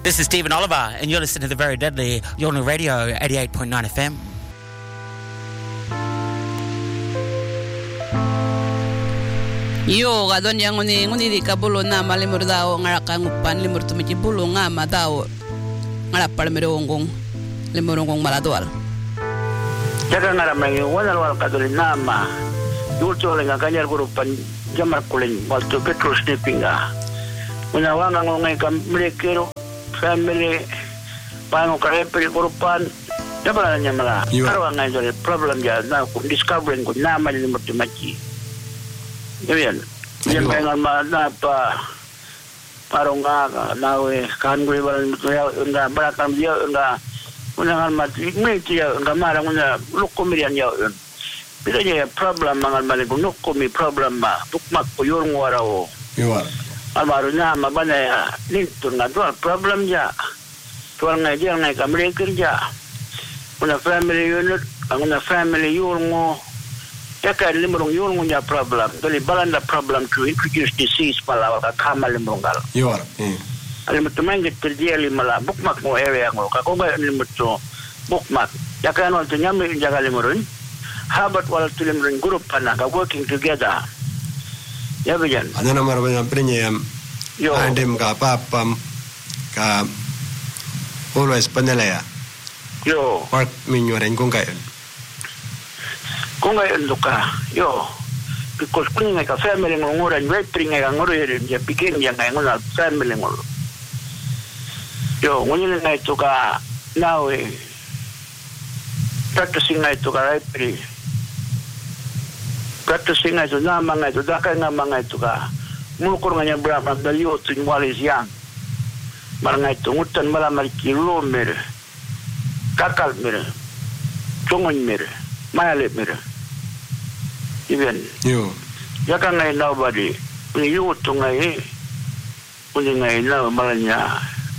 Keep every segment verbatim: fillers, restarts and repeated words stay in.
This is Stephen Oliver, and you're listening to the very deadly Yolngu Radio eighty-eight point nine F M. Yo gadon yang nguni nguni di kabulo na malimur dao ngaraka ngupan limur tu meci bulo ngama dao ngarapal merongong limurongong maladual. Jaga ngaramang wala wal kadul nama. Dulto lenga kanyar gurupan jamar kuling waktu petrus di pinga. Unawanga ngongai kam mrekero family pango kare peri gurupan dabala nyamala. Arwanga jole problem ja na ku discovering ku nama ni mutu maci. Kemudian, yang pengen mana apa parongga nawe kan gue balan ya enggak beratam dia enggak undangan mati ini dia enggak marang una lukumirian ya un. Bila ya problem mangal balik lukumi problem ma bukmak ko yung warao. Yuar. Almarunya ma bana ya nintun na dua problem ja. Tuan ngai dia ngai kamre kerja. Una family unit, una family yung ya kan limurung yung punya problem. Jadi balanda problem to introduce disease pala ka kama limurungal. Yuar. Eh. Alim tu main gitu dia limala bukmak mo area ngo. Kako ba limut to bukmak. Ya kan waktu nyambi jaga limurun. Habat wala tu limurun grup pana ka working together. Ya bejan. Ada nama orang punya yang adem ka papam ka always panelaya. Yo. Work minyoren kung kayo. Kung ngayon ka, yo, because kung nga ka family mo nguran, right pring nga ngoro yun, ya bikin yang nga ngoro family mo. Yo, ngunyan nga ito ka, now eh, practicing nga ito ka, right pring. Practicing nga ito, nama nga ito, dakay nga mga ito ka, mulukor nga niya brama, daliyo ito yung walis yang. Marang nga ito, ngutan malamar kilo mir, kakal mir, tungon mir, mayalit mir. Even yo ya kan ngai nobody ni yu tu ngai uni ngai na malanya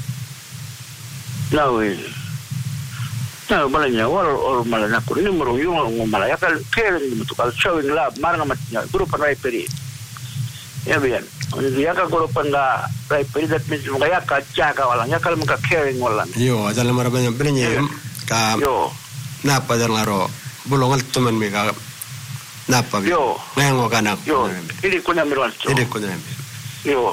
nawe na malanya war or malanya ku ni murung yu ngom malaya kal keren ni tu kal showing lab marang matnya grup rai peri ya bien ya ka grup panda rai peri that means ngaya ka cha ka walang ya kal muka keren walang yo ada lemar banyak penye ka yo na padar laro bulongal tuman mi ka napa yo nengo kana yo ini kuna mirwan ini kuna yo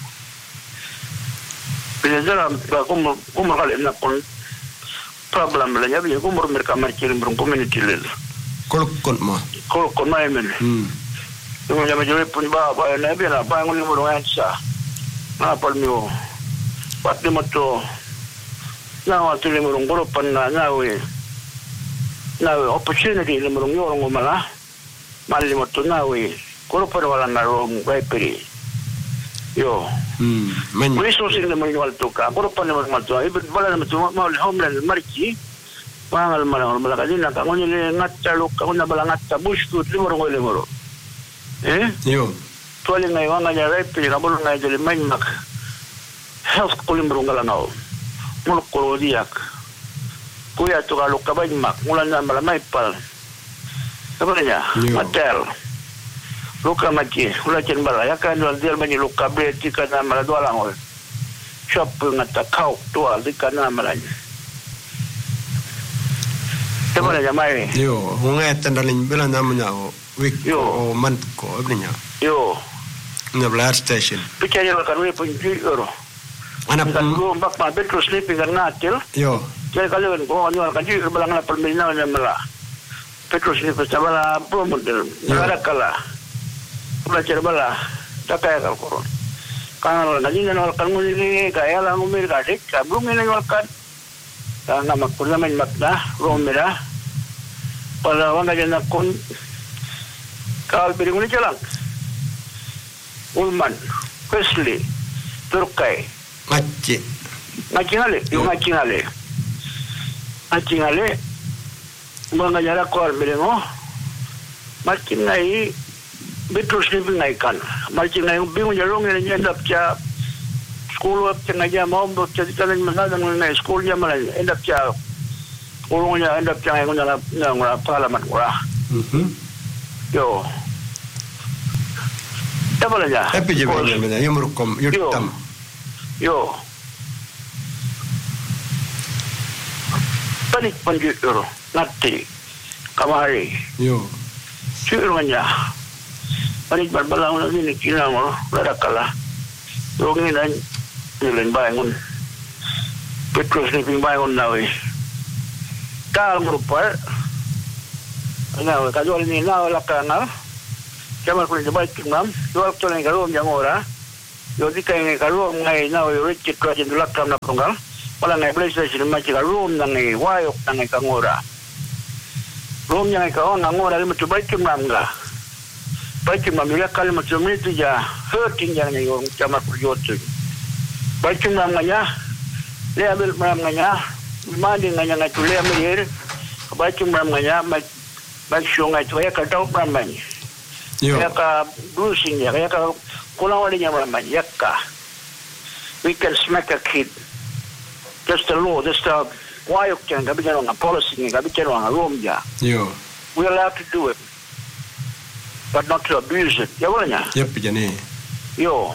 bila dalam kum kum kali nak pun problem lah ya bila kum mereka markirin berung community lel kolkon ma kolkon mai men hmm yung jama jole pun ba ba na bila ba ngun mo ansa na palmio pati mo to na wa tuli mo ngoro pan na na we na opportunity le mo ngoro ngomala mali mo to na we koro pa wala na ro ngai peri yo hmm men resource le mo wal to ka koro pa mo mal to ibet wala na to ma homeland marki pangal mala mala kadina ka ngoni le ngatta lu ka ngona bala ngatta bush tu le mo ngole mo eh yo to le ngai wanga ya rai peri ka bol ngai jeli main mak health kulim brungala nao mo ko diak kuya to ka lu ka bain mak mulan na mala mai pal sebenarnya hotel luka maci ulah jen bala ya kan jual dia banyak luka berarti karena malah dua lang shop ngata kau dua di karena malanya sebenarnya mai yo ngai tandalin bela namanya week o month ko abninya yo na blar station picari kan we pun euro anak kan gua bak ma betul sleeping karena atil yo jadi kalau gua nyual kan ju belang na permina na mala Petrus ni pesta bala promoter negara kala belajar bala takaya kal koron kalau nanti nol kan muli kaya lah ngumir kadik belum ini nol kan karena makuna main makna romera pada wanga jana kun kal beri muli jalan Ulman Wesley Turkai ngaci ngaci ngale yung ngaci ngale ngaci ngale mga jara ko bilengo makin ngai betul sleeping ngai kan makin ngai bingung jarong ni end up cha school up tengah jam mau jadi kan mana dengan ngai school jam mana end up cha urungnya end up cha ngai ngala ngala palaman ora mhm yo Apa aja? Tapi je benda benda, yo merukom, yo tam. Yo. Panik panjur nanti kamari. Yo. Juru nya. Panik berbalang ini kira mau berakala. Rongin dan jalan bangun. Petrus ni bangun nawi. Kal merupal. Nawi kajual ni nawi lakana. Jamal kulit baik kimam. Jual tu ni kalau yang ora. Jadi kaya kalau ngai nawi ricik kerja tu lakam nak punggal. Wala ngai beli sesi macam kalau ngai wayok ngai kangora. Rom yang kau ngangor dari macam baik kimam lah. Baik kimam dia kalau macam ni tu je hurting yang ni orang Jamal kerja tu. Baik kimam nganya. Dia ambil malam nganya. Mandi nganya ngai tu dia ambil. Baik kimam nganya. Baik sungai tu ya kau malam ni. Ya ka bruising ya ka kulang wali nya malam ni ya ka. We can smack a kid. Just the law, just the why you can gabi jangan policy ni gabi jangan rom ja. Yo. We are allowed to do it, but not to abuse it. Ya bolehnya. Yep, jadi. Yo.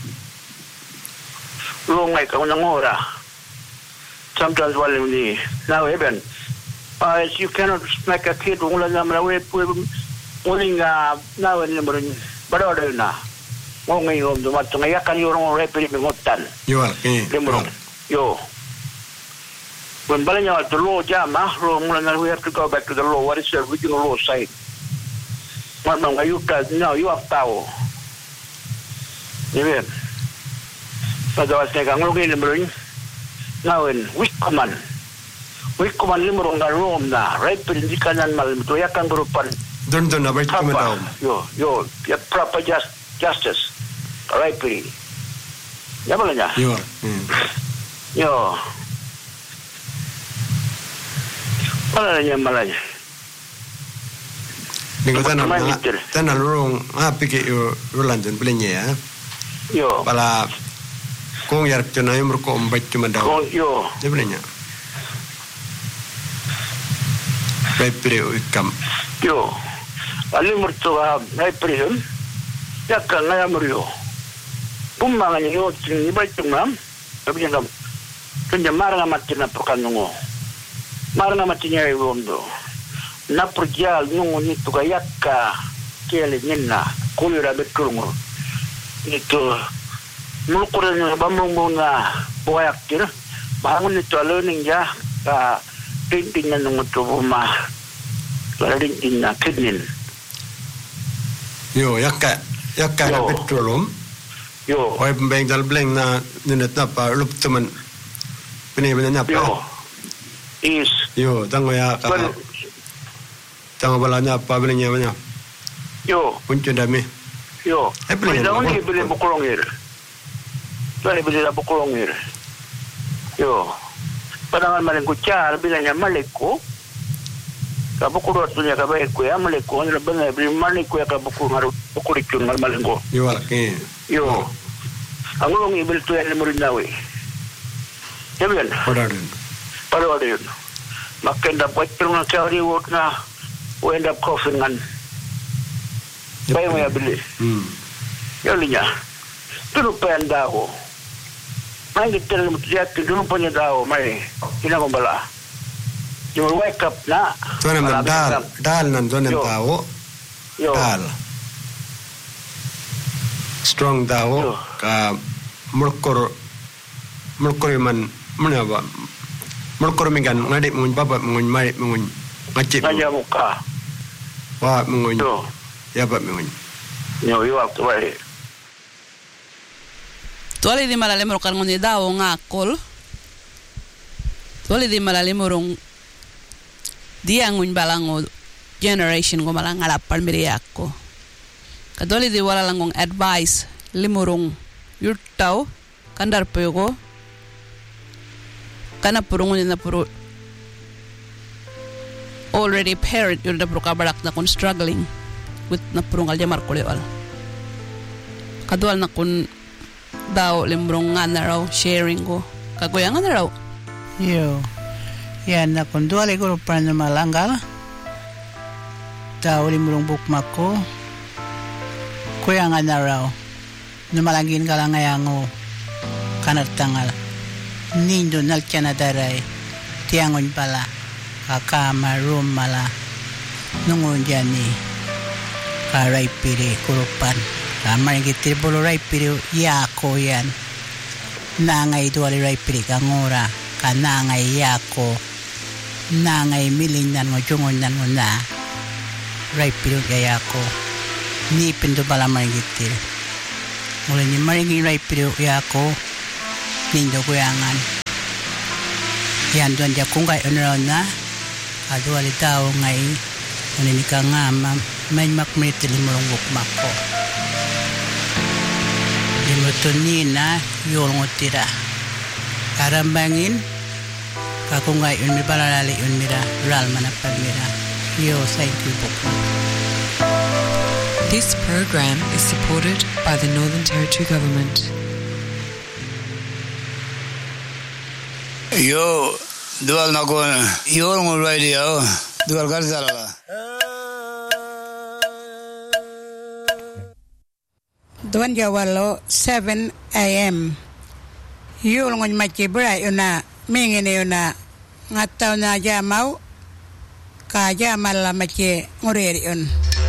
Rom ngai kau nangora. Sometimes while ni now even, uh, you cannot smack a kid. Ulah nama we ulinga now ni berin berada na. Mau ngai rom tu macam ngai akan orang reperi mengotan. Yo, okay. Lembrong. Yo. When balanya the law jama, law mula we have to go back to the law. What is the original law say? What nang you can no you have power. Ni. Pada waktu kang ngogi lembrong. Now in Wickoman. Wickoman lembrong na Rome na. Right perindikan mal tu ya kang berupan. Don don abay kumandaw. Yo yo ya proper just justice. Right peri. Ya balanya. Yo. Yo. Malanya malanya. Nego tanah tanah lorong apa ke yo Rolandon belinya ya. Yo. Bala kong yarap cina yang mereka ombat cuma dah. Yo. Dia belinya. Baik beri ikam. Yo. Ali mertua baik beri kan. Ya kan saya merio. Pumangnya yo ni baik cuma. Tapi jangan. Tunjuk marah macam apa kan nungo. Marna matinya ibondo na projal nungu ni tu kayaka kele nina kulira beturungu itu mulukuran bambunguna boyak kira bangun itu learning ya ka tintingnya nungu tu buma learning inna kidnin yo yakka yakka na petrolum yo oi pembeng dal bleng na ninat na pa lup teman pini benar apa is yo tango ya ka tango balanya apa belinya banyak yo puncu dami yo jangan ni beli bukulong ir beli beli bukulong ir yo padangan maling kucar bilanya maliku ka bukuro tunya ka baik ku ya maliku ni benar beli maliku ya ka buku ngaru bukurikun mal malingko yo alke yo angulong ibil tu yang murinawi ya bien padarin padarin makin dapat terus cari work na we end up coughing kan bayi mo ya beli hmm ya linya tu penda ko mai kita lu dia tu punya tahu mai ina ko bala you wake up na tu nam dal dal nan tu nam tahu dal strong tahu ka murkor murkor man mana ba murkor mingan ngadik mun baba mun mai mun ngacip aja muka wa mun ya ba mun yo yo waktu baik tuali di malale murkan ngoni dawo ngakol tuali di malale murung dia ngun balango generation ko malang alapal miriako kadoli di wala langong advice limurung yurtaw kandar pego kana purungun na puro already parent yun na puro kabarak na kun struggling with na purong aljamar kuliwal kadual na kun daw limbrong nga na raw sharing ko kagoya nga na raw yo yan na kun dual iguro pa na malanggal daw limbrong bukmak ko kuya nga na raw numalangin ka lang ngayango kanat tangal nindo nalkya na daray tiangon pala kakama rumala nungun jani ka raipiri kurupan ka marigitir bolo raipiri yako yan nangay duwali raipiri kangura ka nangay yako nangay milindan mo jungunan mo na raipiri yako ni pinto pala marigitir mula ni marigin raipiri yako nindo kuyangan yan doon dyan kung kayo naroon na kaduwali tao ngay maninika nga may makmiti limurong bukmak ko limutunin na yung utira karambangin kakung kayo mi palalali yun mira ralma na pagmira yo thank you bukmak. This program is supported by the Northern Territory Government. Yo, dual na ko na. Yo ng radio, dual garzala. Duan jawalo seven a.m. Yo ng macibra yun na mingin yun na ngataw na jamaw ka jamal la maci nguriri yun.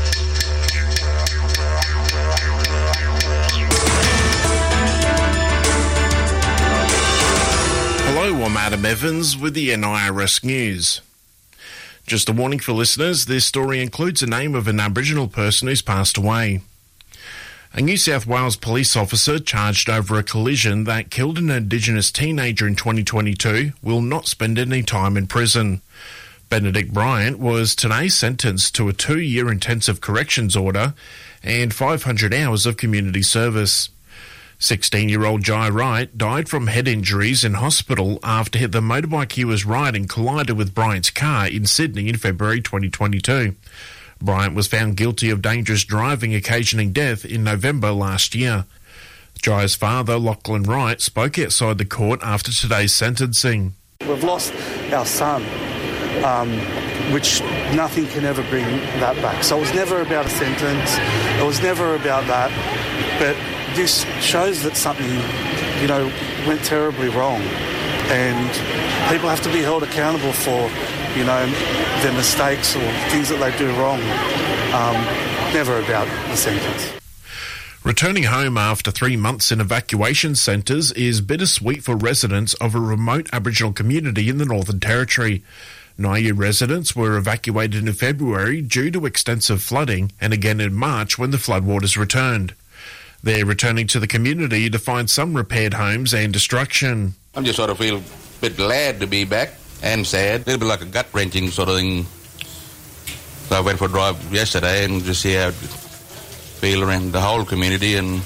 Hello, I'm Adam Evans with the N I R S News. Just a warning for listeners, this story includes the name of an Aboriginal person who's passed away. A New South Wales police officer charged over a collision that killed an Indigenous teenager in twenty twenty-two will not spend any time in prison. Benedict Bryant was today sentenced to a two-year intensive corrections order and five hundred hours of community service. sixteen-year-old Jai Wright died from head injuries in hospital after the motorbike he was riding collided with Bryant's car in Sydney in February twenty twenty-two. Bryant was found guilty of dangerous driving occasioning death in November last year. Jai's father, Lachlan Wright, spoke outside the court after today's sentencing. We've lost our son, um, which nothing can ever bring that back. So it was never about a sentence. It was never about that. But this shows that something, you know, went terribly wrong, and people have to be held accountable for, you know, their mistakes or things that they do wrong. Um, never about the sentence. Returning home after three months in evacuation centres is bittersweet for residents of a remote Aboriginal community in the Northern Territory. Nauru residents were evacuated in February due to extensive flooding and again in March when the floodwaters returned. They're returning to the community to find some repaired homes and destruction. I'm just sort of feel a bit glad to be back and sad. A little bit like a gut-wrenching sort of thing. So I went for a drive yesterday and just see how it feel around the whole community, and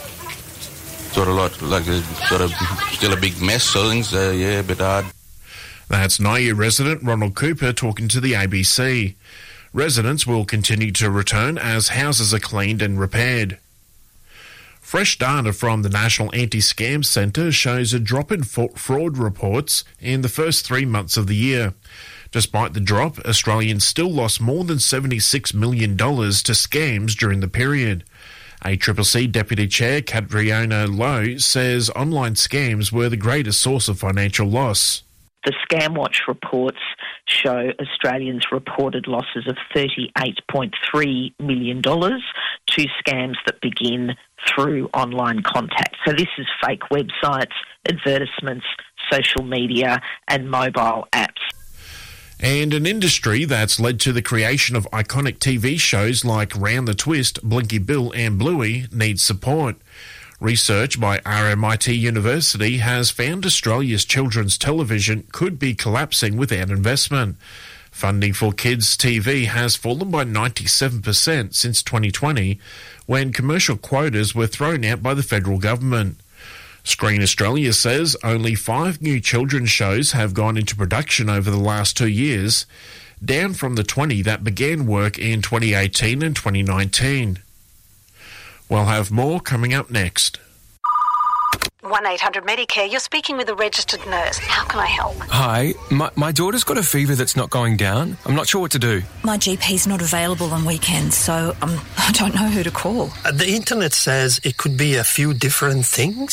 sort of like, like a, sort of still a big mess, so things, uh, yeah, a bit hard. That's Nauru resident Ronald Cooper talking to the A B C. Residents will continue to return as houses are cleaned and repaired. Fresh data from the National Anti-Scam Centre shows a drop in fraud reports in the first three months of the year. Despite the drop, Australians still lost more than seventy-six million dollars to scams during the period. A C C C Deputy Chair, Catriona Lowe, says online scams were the greatest source of financial loss. The ScamWatch reports show Australians reported losses of thirty-eight point three million dollars to scams that begin through online contact. So this is fake websites, advertisements, social media and mobile apps. And an industry that's led to the creation of iconic T V shows like Round the Twist, Blinky Bill and Bluey needs support. Research by R M I T University has found Australia's children's television could be collapsing without investment. Funding for kids' T V has fallen by ninety-seven percent since twenty twenty, when commercial quotas were thrown out by the federal government. Screen Australia says only five new children's shows have gone into production over the last two years, down from the twenty that began work in twenty eighteen and twenty nineteen. We'll have more coming up next. one eight hundred Medicare, you're speaking with a registered nurse. How can I help? Hi, my, my daughter's got a fever that's not going down. I'm not sure what to do. My G P's not available on weekends, so um, I don't know who to call. Uh, the internet says it could be a few different things.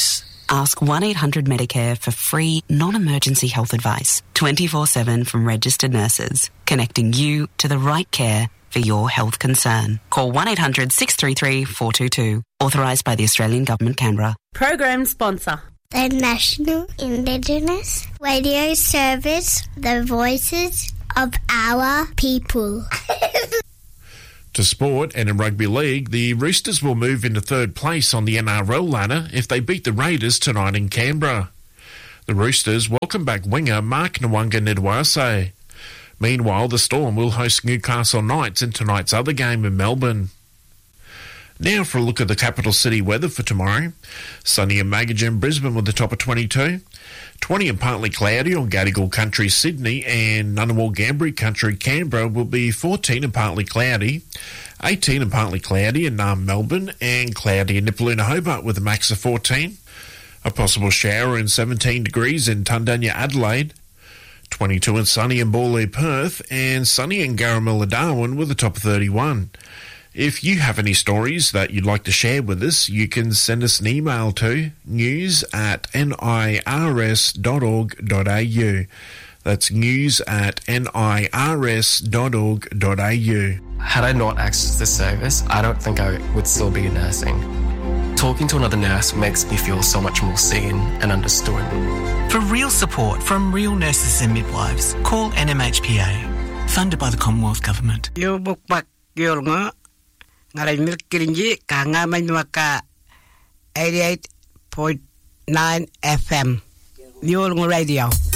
Ask one eight hundred Medicare for free, non-emergency health advice, twenty-four seven from registered nurses, connecting you to the right care for your health concern. Call one eight hundred six three three four two two. Authorised by the Australian Government, Canberra. Program sponsor. The National Indigenous Radio Service, the voices of our people. To sport and in rugby league, the Roosters will move into third place on the N R L ladder if they beat the Raiders tonight in Canberra. The Roosters welcome back winger Mark Nwanga Nedwase. Meanwhile, the Storm will host Newcastle Knights in tonight's other game in Melbourne. Now for a look at the capital city weather for tomorrow. Sunny and Magajan, Brisbane with the top of twenty-two. twenty and partly cloudy on Gadigal Country, Sydney, and Ngunnawal Gambri Country, Canberra will be fourteen and partly cloudy. eighteen and partly cloudy in um, Melbourne, and cloudy in Nipaluna, Hobart with a max of fourteen. A possible shower in seventeen degrees in Tundanya, Adelaide. twenty-two and sunny in Borley, Perth, and sunny in Garamilla, Darwin with a top of thirty-one. If you have any stories that you'd like to share with us, you can send us an email to news at nirs dot org dot a u. That's news at nirs dot org dot a u. Had I not accessed this service, I don't think I would still be nursing. Talking to another nurse makes me feel so much more seen and understood. For real support from real nurses and midwives, call N M H P A, funded by the Commonwealth Government. Yo bukpak yol nga ngaray milkirinji ka nga may maka eighty-eight point nine F M. Yol nga radio.